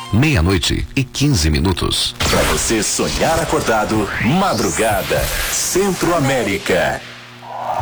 meia-noite e 15 minutos. Pra você sonhar acordado, madrugada, Centro América.